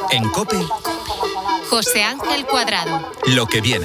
En COPE, José Ángel Cuadrado. Lo que viene.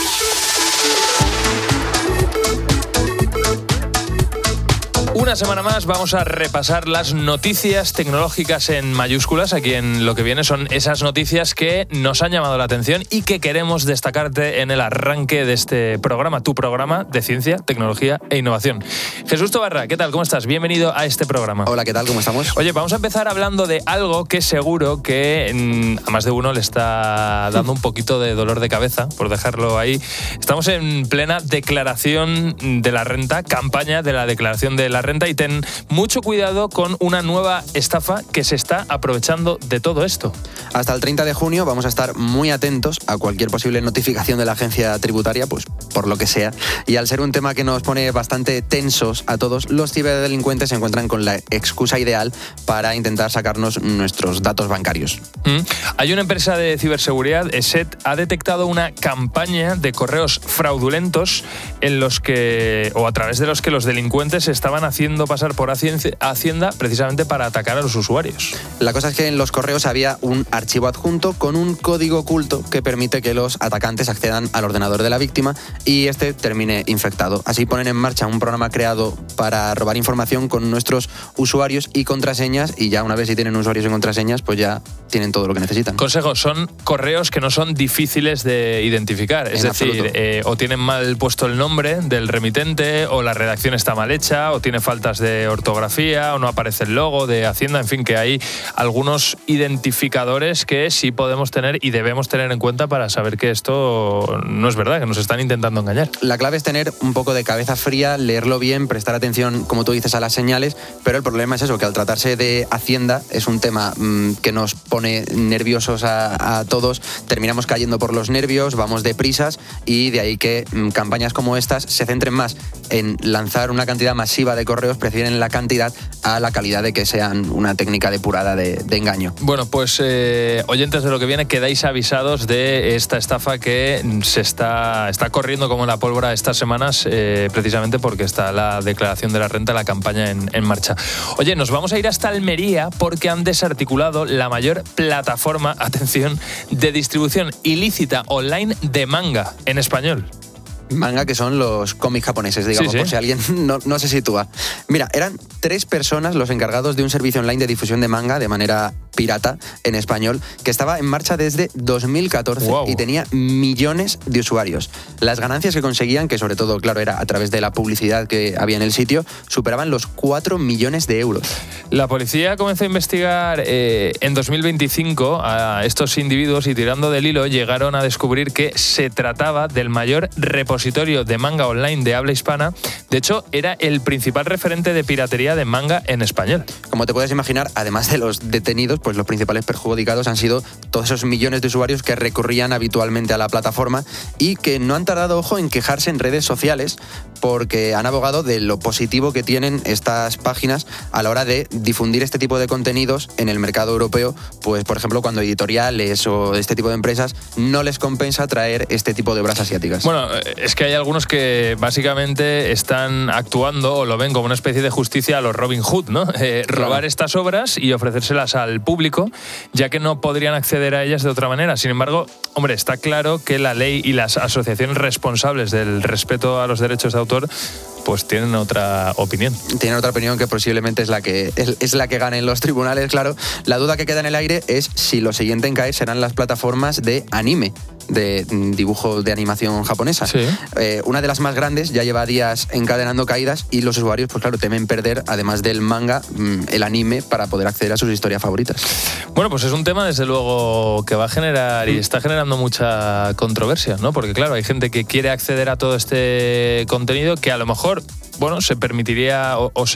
Una semana más vamos a repasar las noticias tecnológicas en mayúsculas. Aquí en Lo que viene son esas noticias que nos han llamado la atención y que queremos destacarte en el arranque de este programa, tu programa de ciencia, tecnología e innovación. Jesús Tobarra, ¿qué tal? ¿Cómo estás? Bienvenido a este programa. Hola, ¿qué tal? ¿Cómo estamos? Oye, vamos a empezar hablando de algo que seguro que a más de uno le está dando un poquito de dolor de cabeza, por dejarlo ahí. Estamos en plena declaración de la renta, campaña de la declaración de la renta, y ten mucho cuidado con una nueva estafa que se está aprovechando de todo esto. Hasta el 30 de junio vamos a estar muy atentos a cualquier posible notificación de la agencia tributaria, pues por lo que sea. Y al ser un tema que nos pone bastante tensos a todos, los ciberdelincuentes se encuentran con la excusa ideal para intentar sacarnos nuestros datos bancarios. Hay una empresa de ciberseguridad, ESET, ha detectado una campaña de correos fraudulentos en los que, o a través de los que los delincuentes estaban haciendo pasar por Hacienda precisamente para atacar a los usuarios. La cosa es que en los correos había un archivo adjunto con un código oculto que permite que los atacantes accedan al ordenador de la víctima y este termine infectado. Así ponen en marcha un programa creado para robar información con nuestros usuarios y contraseñas, y ya una vez si tienen usuarios y contraseñas, pues ya tienen todo lo que necesitan. Consejo, son correos que no son difíciles de identificar, es decir, o tienen mal puesto el nombre del remitente, o la redacción está mal hecha, o tiene faltas de ortografía, o no aparece el logo de Hacienda, en fin, que hay algunos identificadores que sí podemos tener y debemos tener en cuenta para saber que esto no es verdad, que nos están intentando engañar. La clave es tener un poco de cabeza fría, leerlo bien, prestar atención, como tú dices, a las señales, pero el problema es eso, que al tratarse de Hacienda es un tema que nos pone nerviosos a todos, terminamos cayendo por los nervios, vamos deprisas, y de ahí que campañas como estas se centren más en lanzar una cantidad masiva de correos, prefieren la cantidad a la calidad de que sean una técnica depurada de engaño. Bueno, pues oyentes de Lo que viene, quedáis avisados de esta estafa que se está corriendo como la pólvora estas semanas, precisamente porque está la declaración de la renta, la campaña en marcha. Oye, nos vamos a ir hasta Almería porque han desarticulado la mayor plataforma, atención, de distribución ilícita online de manga en español. Manga, que son los cómics japoneses, digamos, sí. Por si alguien no se sitúa. Mira, eran 3 personas los encargados de un servicio online de difusión de manga de manera pirata en español, que estaba en marcha desde 2014 wow. Y tenía millones de usuarios. Las ganancias que conseguían, que sobre todo, claro, era a través de la publicidad que había en el sitio, superaban los 4 millones de euros. La policía comenzó a investigar en 2025 a estos individuos y, tirando del hilo, llegaron a descubrir que se trataba del mayor repositorio de manga online de habla hispana. De hecho, era el principal referente de piratería de manga en español. Como te puedes imaginar, además de los detenidos, pues los principales perjudicados han sido todos esos millones de usuarios que recurrían habitualmente a la plataforma y que no han tardado, ojo, en quejarse en redes sociales porque han abogado de lo positivo que tienen estas páginas a la hora de difundir este tipo de contenidos en el mercado europeo, pues por ejemplo cuando editoriales o este tipo de empresas no les compensa traer este tipo de obras asiáticas. Bueno, es que hay algunos que básicamente están actuando o lo ven como una especie de justicia a los Robin Hood, ¿no? Robar estas obras y ofrecérselas al público, ya que no podrían acceder a ellas de otra manera. Sin embargo, hombre, está claro que la ley y las asociaciones responsables del respeto a los derechos de autor pues tienen otra opinión. Tienen otra opinión que posiblemente es la que gane en los tribunales, claro. La duda que queda en el aire es si lo siguiente en caer serán las plataformas de anime, de dibujo de animación japonesa. Sí. Una de las más grandes ya lleva días encadenando caídas y los usuarios, pues claro, temen perder, además del manga, el anime para poder acceder a sus historias favoritas. Bueno, pues es un tema desde luego que va a generar y está generando mucha controversia, ¿no? Porque claro, hay gente que quiere acceder a todo este contenido que a lo mejor, bueno, se permitiría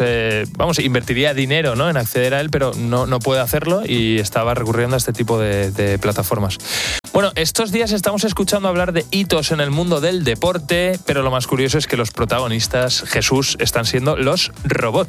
invertiría dinero, ¿no?, en acceder a él, pero no puede hacerlo y estaba recurriendo a este tipo de plataformas. Bueno, estos días estamos escuchando hablar de hitos en el mundo del deporte, pero lo más curioso es que los protagonistas, Jesús, están siendo los robots.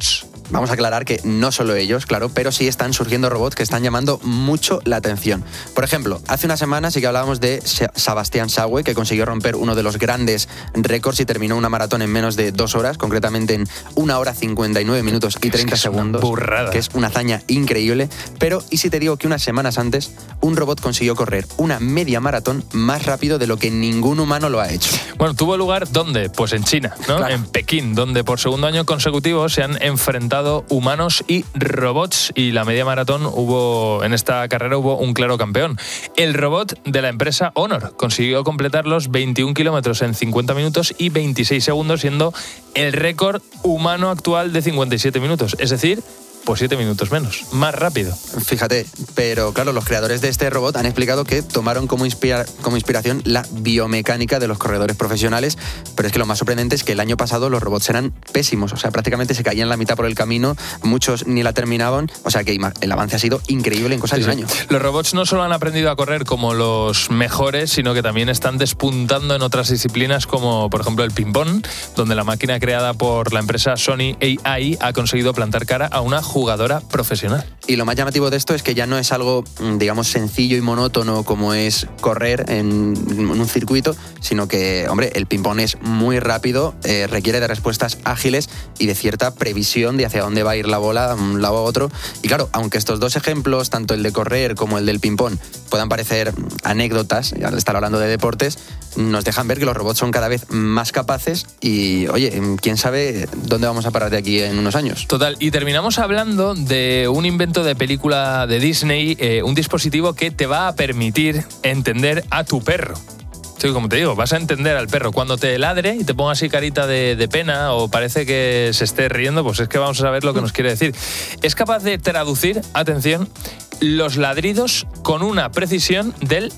Vamos a aclarar que no solo ellos, claro, pero sí están surgiendo robots que están llamando mucho la atención. Por ejemplo, hace una semana sí que hablábamos de Sebastián Schauer, que consiguió romper uno de los grandes récords y terminó una maratón en menos de 2 horas, concretamente en 1 hora 59 minutos y 30 segundos. Burrada. Que es una hazaña increíble. Pero, ¿y si te digo que unas semanas antes un robot consiguió correr una media maratón más rápido de lo que ningún humano lo ha hecho? Bueno, tuvo lugar ¿dónde? Pues en China, ¿no? Claro. En Pekín, donde por segundo año consecutivo se han enfrentado humanos y robots, y la media maratón en esta carrera hubo un claro campeón. El robot de la empresa Honor consiguió completar los 21 kilómetros en 50 minutos y 26 segundos, siendo el récord humano actual de 57 minutos. Es decir, pues 7 minutos menos, más rápido. Fíjate, pero claro, los creadores de este robot han explicado que tomaron como inspiración la biomecánica de los corredores profesionales, pero es que lo más sorprendente es que el año pasado los robots eran pésimos, o sea, prácticamente se caían la mitad por el camino, muchos ni la terminaban, o sea que el avance ha sido increíble en cosa de un año. Los robots no solo han aprendido a correr como los mejores, sino que también están despuntando en otras disciplinas como, por ejemplo, el ping-pong, donde la máquina creada por la empresa Sony AI ha conseguido plantar cara a una jugadora profesional. Y lo más llamativo de esto es que ya no es algo, digamos, sencillo y monótono como es correr en un circuito, sino que, hombre, el ping-pong es muy rápido, requiere de respuestas ágiles y de cierta previsión de hacia dónde va a ir la bola, de un lado a otro. Y claro, aunque estos dos ejemplos, tanto el de correr como el del ping-pong, puedan parecer anécdotas, y al estar hablando de deportes, nos dejan ver que los robots son cada vez más capaces y, oye, quién sabe dónde vamos a parar de aquí en unos años. Total, y terminamos hablando de un invento de película de Disney, un dispositivo que te va a permitir entender a tu perro. Sí, como te digo, vas a entender al perro. Cuando te ladre y te ponga así carita de pena o parece que se esté riendo, pues es que vamos a saber lo que nos quiere decir. Es capaz de traducir, atención, los ladridos con una precisión del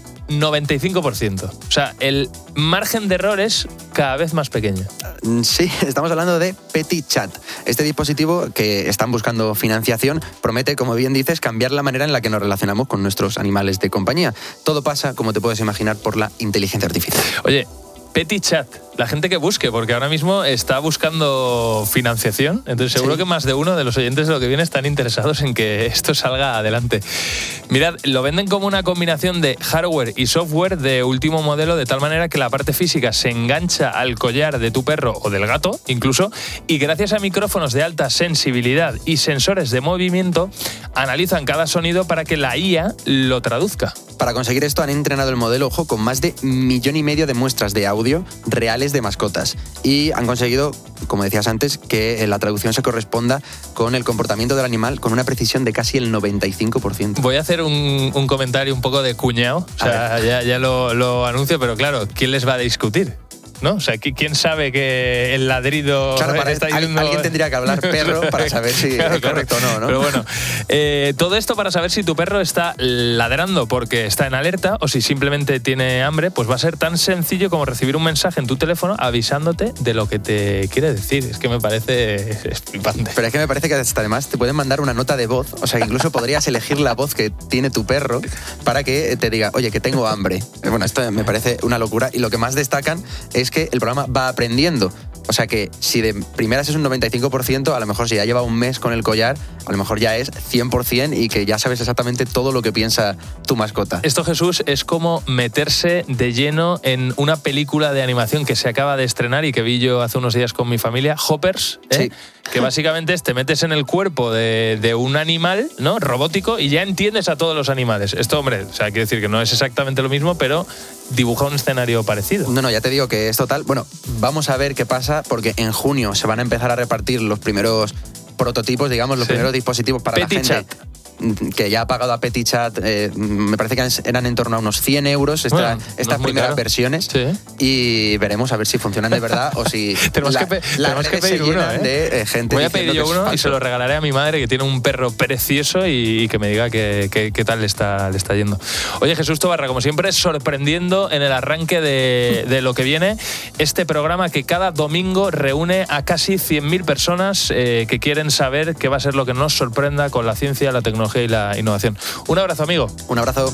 95%. O sea, el margen de error es cada vez más pequeño. Sí, estamos hablando de PetiChat. Este dispositivo, que están buscando financiación, promete, como bien dices, cambiar la manera en la que nos relacionamos con nuestros animales de compañía. Todo pasa, como te puedes imaginar, por la inteligencia artificial. Oye, PetiChat, la gente que busque, porque ahora mismo está buscando financiación, entonces seguro que más de uno de los oyentes de Lo que Viene están interesados en que esto salga adelante. Mirad, lo venden como una combinación de hardware y software de último modelo, de tal manera que la parte física se engancha al collar de tu perro o del gato, incluso, y gracias a micrófonos de alta sensibilidad y sensores de movimiento, analizan cada sonido para que la IA lo traduzca. Para conseguir esto han entrenado el modelo, ojo, con más de 1,5 millones de muestras de audio reales de mascotas. Y han conseguido, como decías antes, que la traducción se corresponda con el comportamiento del animal con una precisión de casi el 95%. Voy a hacer un comentario un poco de cuñado, o sea, ya lo anuncio, pero claro, ¿quién les va a discutir? ¿No? O sea, ¿quién sabe que el ladrido... Claro, está diciendo... alguien tendría que hablar perro para saber si es correcto o no, ¿no? Pero bueno, todo esto para saber si tu perro está ladrando porque está en alerta o si simplemente tiene hambre, pues va a ser tan sencillo como recibir un mensaje en tu teléfono avisándote de lo que te quiere decir. Es que me parece flipante. Pero es que me parece que hasta además te pueden mandar una nota de voz, o sea, que incluso podrías elegir la voz que tiene tu perro para que te diga, oye, que tengo hambre. Bueno, esto me parece una locura y lo que más destacan es que el programa va aprendiendo. O sea que si de primeras es un 95%, a lo mejor si ya lleva un mes con el collar, a lo mejor ya es 100% y que ya sabes exactamente todo lo que piensa tu mascota. Esto, Jesús, es como meterse de lleno en una película de animación que se acaba de estrenar y que vi yo hace unos días con mi familia, Hoppers, Sí. Que básicamente te metes en el cuerpo de un animal, ¿no?, robótico, y ya entiendes a todos los animales. Esto, hombre, o sea, quiero decir que no es exactamente lo mismo, pero dibuja un escenario parecido. No, ya te digo que es total. Bueno, vamos a ver qué pasa, porque en junio se van a empezar a repartir los primeros prototipos, digamos, los primeros dispositivos para PetiChat. la gente que ya ha pagado a PetiChat. Me parece que eran en torno a unos 100 euros estas primeras versiones. Sí. Y veremos a ver si funcionan de verdad o si tenemos que pedir uno, de gente. Voy a pedir yo uno y se lo regalaré a mi madre, que tiene un perro precioso, y que me diga qué tal le está yendo. Oye, Jesús Tobarra, como siempre, sorprendiendo en el arranque de Lo que Viene, este programa que cada domingo reúne a casi 100.000 personas que quieren saber qué va a ser lo que nos sorprenda con la ciencia, la tecnología y la innovación. Un abrazo, amigo. Un abrazo.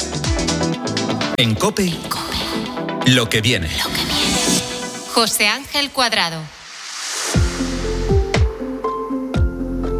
En COPE, Lo que Viene. José Ángel Cuadrado.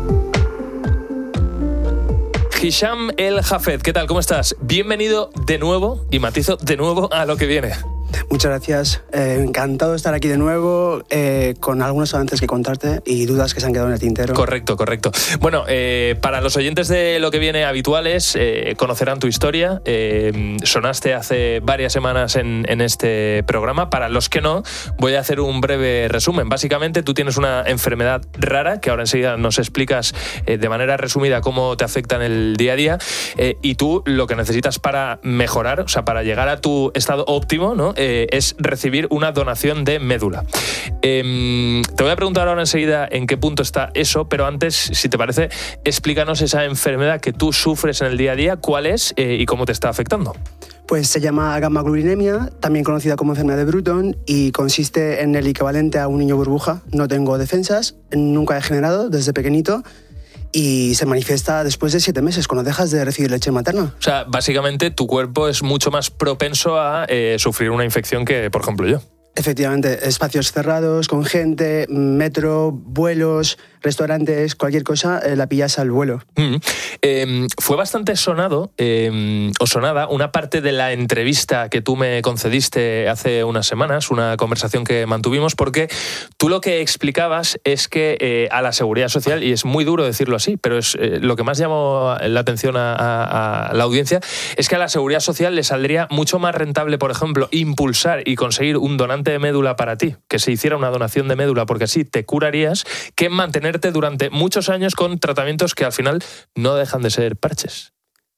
Hisham El Hafed, ¿qué tal? ¿Cómo estás? Bienvenido de nuevo, y matizo de nuevo, a Lo que viene. Muchas gracias. Encantado de estar aquí de nuevo, con algunos avances que contarte y dudas que se han quedado en el tintero. Correcto. Bueno, para los oyentes de Lo que viene habituales, conocerán tu historia. Sonaste hace varias semanas en este programa. Para los que no, voy a hacer un breve resumen. Básicamente, tú tienes una enfermedad rara, que ahora enseguida nos explicas de manera resumida cómo te afecta en el día a día, y tú lo que necesitas para mejorar, o sea, para llegar a tu estado óptimo, ¿no? Es recibir una donación de médula. Te voy a preguntar ahora enseguida en qué punto está eso, pero antes, si te parece, explícanos esa enfermedad que tú sufres en el día a día, cuál es y cómo te está afectando. Pues se llama gammaglobulinemia, también conocida como enfermedad de Bruton, y consiste en el equivalente a un niño burbuja. No tengo defensas, nunca he generado desde pequeñito, y se manifiesta después de 7 meses, cuando dejas de recibir leche materna. O sea, básicamente tu cuerpo es mucho más propenso a sufrir una infección que, por ejemplo, yo. Efectivamente, espacios cerrados, con gente, metro, vuelos, restaurantes, cualquier cosa, la pillas al vuelo. Fue bastante sonado, o sonada, una parte de la entrevista que tú me concediste hace unas semanas, una conversación que mantuvimos, porque tú lo que explicabas es que a la Seguridad Social, y es muy duro decirlo así, pero es lo que más llamó la atención a la audiencia, es que a la Seguridad Social le saldría mucho más rentable, por ejemplo, impulsar y conseguir un donante de médula para ti, que se hiciera una donación de médula, porque así te curarías, que mantenerte durante muchos años con tratamientos que al final no dejan de ser parches.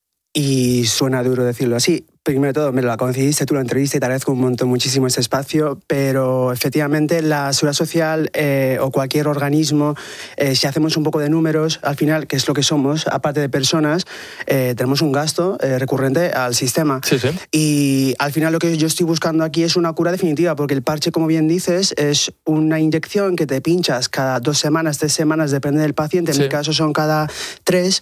Y suena duro decirlo así. Primero de todo, me lo concediste tú la entrevista y te agradezco muchísimo ese espacio, pero efectivamente la Seguridad Social o cualquier organismo, si hacemos un poco de números, al final, que es lo que somos, aparte de personas, tenemos un gasto recurrente al sistema. Sí. Y al final lo que yo estoy buscando aquí es una cura definitiva, porque el parche, como bien dices, es una inyección que te pinchas cada 2 semanas, 3 semanas, depende del paciente, en mi caso son cada 3,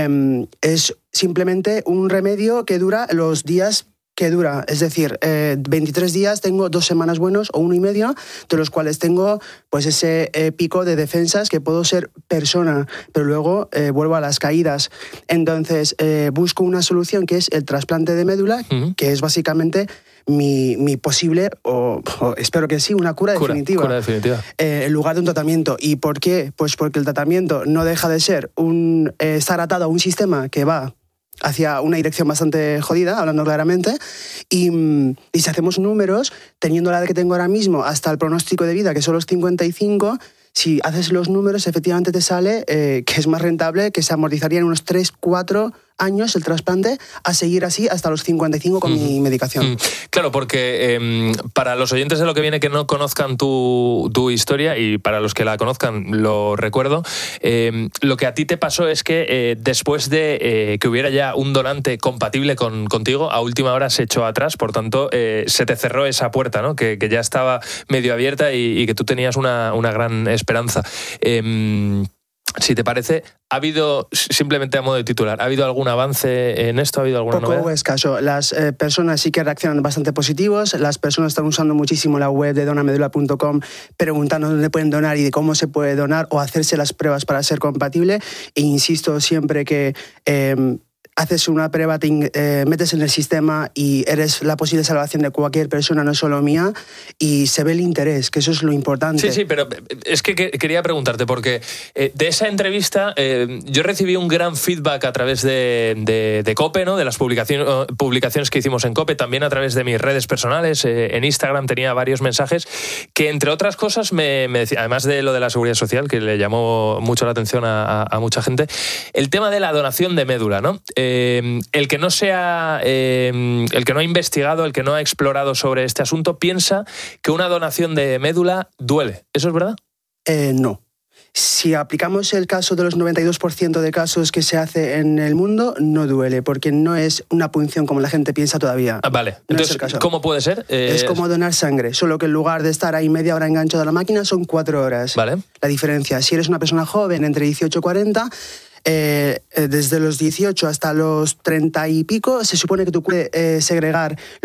es simplemente un remedio que dura los días que dura, es decir, 23 días tengo 2 semanas buenos o 1 y medio, de los cuales tengo pues ese pico de defensas que puedo ser persona, pero luego vuelvo a las caídas. Entonces busco una solución que es el trasplante de médula, que es básicamente mi posible, o espero que sí, una cura definitiva. Cura definitiva. En lugar de un tratamiento. ¿Y por qué? Pues porque el tratamiento no deja de ser estar atado a un sistema que va hacia una dirección bastante jodida, hablando claramente, y si hacemos números, teniendo la edad que tengo ahora mismo hasta el pronóstico de vida, que son los 55, si haces los números, efectivamente te sale que es más rentable, que se amortizaría en unos 3-4 años el trasplante, a seguir así hasta los 55 con mi medicación. Claro, porque para los oyentes de Lo que viene que no conozcan tu historia, y para los que la conozcan lo recuerdo, lo que a ti te pasó es que después de que hubiera ya un donante compatible contigo, a última hora se echó atrás, por tanto se te cerró esa puerta, ¿no? que ya estaba medio abierta y que tú tenías una gran esperanza. Si te parece, ¿ha habido, simplemente a modo de titular, ¿ha habido algún avance en esto? ¿Ha habido alguna novedad? Poco escaso. Las personas sí que reaccionan bastante positivos. Las personas están usando muchísimo la web de donamedula.com, preguntando dónde pueden donar y de cómo se puede donar o hacerse las pruebas para ser compatible. E insisto siempre que haces una prueba, te metes en el sistema y eres la posible salvación de cualquier persona, no solo mía, y se ve el interés, que eso es lo importante. Sí, pero es que quería preguntarte, porque de esa entrevista yo recibí un gran feedback a través de COPE, ¿no? De las publicaciones que hicimos en COPE, también a través de mis redes personales, en Instagram tenía varios mensajes que, entre otras cosas, me decía, además de lo de la Seguridad Social, que le llamó mucho la atención a mucha gente, el tema de la donación de médula, ¿no? El que no ha investigado, el que no ha explorado sobre este asunto, piensa que una donación de médula duele. ¿Eso es verdad? No. Si aplicamos el caso de los 92% de casos que se hace en el mundo, no duele, porque no es una punción como la gente piensa todavía. Vale. No entonces, es el caso. ¿cómo puede ser? Es como donar sangre, solo que en lugar de estar ahí media hora enganchado a la máquina, son 4 horas. Vale. La diferencia, si eres una persona joven, entre 18 y 40... desde los 18 hasta los 30 y pico, se supone que tú puedes segregar